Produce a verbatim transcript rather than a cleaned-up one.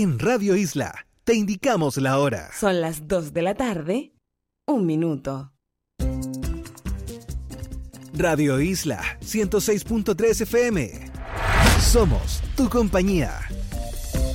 En Radio Isla, te indicamos la hora. Son las dos de la tarde, un minuto. Radio Isla, ciento seis punto tres F M. Somos tu compañía.